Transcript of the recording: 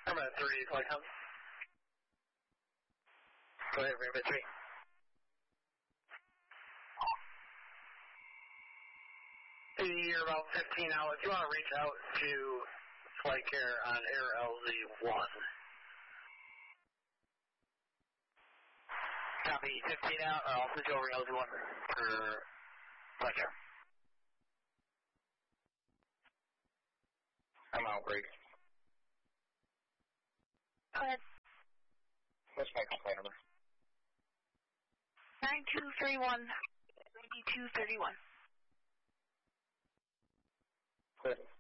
I'm at 3, flight com. Go ahead, Rainbow 3. You're about 15 out. If you want to reach out to Flight Care on Air LZ1. Copy, 15 out. I'll switch over to LZ1 for Flight Care. I'm out, Greg. Go ahead. What's my complaint number? 9231 9231. Good.